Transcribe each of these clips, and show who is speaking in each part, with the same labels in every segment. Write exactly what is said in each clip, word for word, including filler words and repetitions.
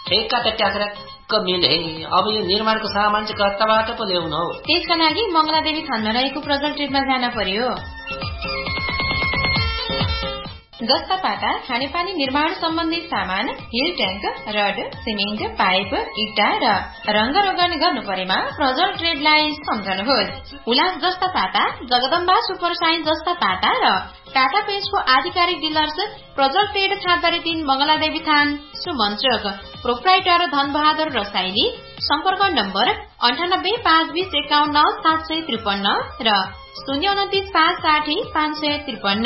Speaker 1: ठेक्का त ट्याक्राक्क मिले। अब यो निर्माणको सामान चाहिँ कताबाट पो ल्याउनु हो?
Speaker 2: त्यसका लागि मंगलादेवी थानमा रहेको प्रजल ट्रेडमा जान पर्यो। जस्ता पाटा, खानेपानी निर्माण सम्बन्धी सामान, hill tank, rod, cement, pipe, इट्टा र रंग रोगन गर्नु परेमा प्रजल ट्रेडलाई सम्झनुहोस्। उलास जस्ता पाटा, जगदम्बा सुपर साइन्स जस्ता पाटा र टाटा पेजको आधिकारिक डिलर्स प्रजल ट्रेड खाँदरी तीन मंगलादेवी थान सुमन चोक। प्रोप्राइटर धनबहादुर रसाइली। सम्पर्क नम्बर अन्ठानब्बे पाँच बीस एकाउन्न सात सय त्रिपन्न र शून्य उन्तिस पाँच साठी पाँच सय त्रिपन्न।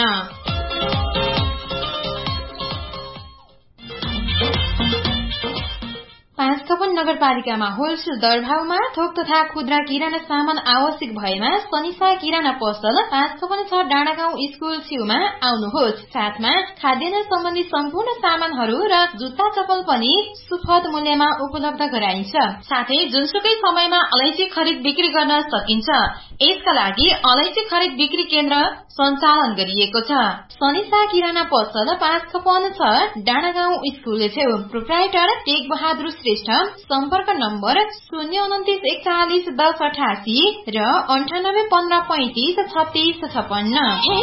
Speaker 2: पाँचकपन नगरपालिकामा होलसेल दरभावमा थोक तथा खुद्रा किराना सामान आवश्यक भएमा सनिसा किराना पसल पाँचकपन छ डाँडागाउँ स्कूल छेउमा आउनुहोस्। साथमा खाद्यान्न सम्बन्धी सम्पूर्ण सामानहरू र जुत्ता चप्पल पनि सुपथ मूल्यमा उपलब्ध गराइन्छ। साथै जुनसुकै समयमा अलैँची खरिद बिक्री गर्न सकिन्छ। यसका लागि अलैँची खरिद बिक्री केन्द्र सञ्चालन गरिएको छ। सनिसा किराना पसल पाँचकपन छ डाँडागाउँ स्कूल छेउ। Proprietor take Bahadur Shrestha. सम्पर्क नम्बर शून्य उन्तिस एकचालिस दस अठासी र अन्ठानब्बे पन्ध्र पैंतिस छत्तीस छपन्न।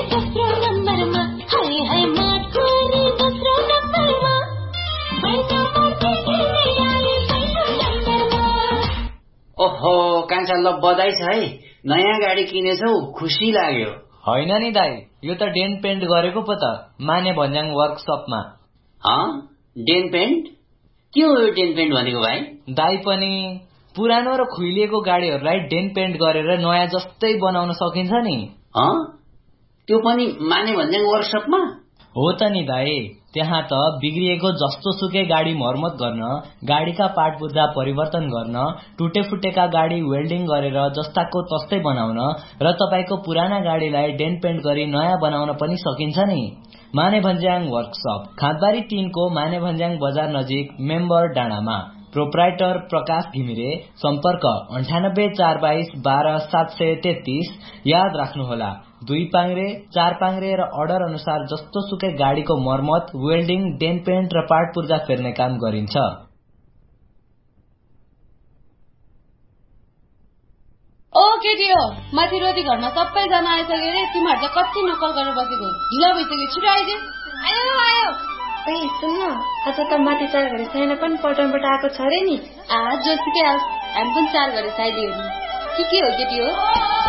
Speaker 1: ओहो कान्छा, ल बधाई छ है, नयाँ गाडी किनेछौ, खुसी लाग्यो।
Speaker 3: होइन नि दाई, यो त डेन पेन्ट गरेको पो त माने भन्ज्याङ वर्कसपमा।
Speaker 1: Dane pant? के हो यो डेन पेन्ट भनेको भाइ?
Speaker 3: दाई पनि पुरानो र खुइलिएको गाडीहरूलाई डेन पेन्ट गरेर नयाँ जस्तै बनाउन सकिन्छ नि।
Speaker 1: त्यो पनि माने भन्ज्याङ वर्कसपमा?
Speaker 3: हो त नि दाई, त्यहाँ त बिग्रिएको जस्तो सुकै गाडी मर्मत गर्न, गाडीका पार्ट पुर्जा परिवर्तन गर्न, टुटे फुटेका गाडी वेल्डिङ गरेर जस्ताको तस्तै बनाउन र तपाईको पुराना गाडीलाई डेन पेन्ट गरी नयाँ बनाउन पनि सकिन्छ नि। माने भन्ज्याङ वर्कसप, खाँदबारी तीनको माने भन्ज्याङ बजार नजिक, मेम्बर डाँडामा। प्रोप्राइटर प्रकाश घिमिरे। सम्पर्क अन्ठानब्बे चार बाइस बाह्र सात सय तेत्तीस। याद राख्नुहोला, दुई पाङ्रे, चार पाङ्रे र अर्डर अनुसार जस्तो सुकै गाडीको मर्मत, वेल्डिङ, डेन पेन्ट र पार्ट पुर्जा फेर्ने काम गरिन्छ।
Speaker 4: ओ केटी हो, माथि रोटी घरमा सबैजना आइसक्यो रे, तिमीहरू चाहिँ कति नकल गरेर बसेको? ढिलो भइसक्यो, छिटो आइदियो। आयो आयो।
Speaker 5: ए सुन्न, आज त माथि चार घडी साइना पनि पल्टनबाट आएको छ रे नि।
Speaker 4: आज जोसुकै आओस्, हामी पनि चार घडी साइदियो नि। के के हो केटी हो?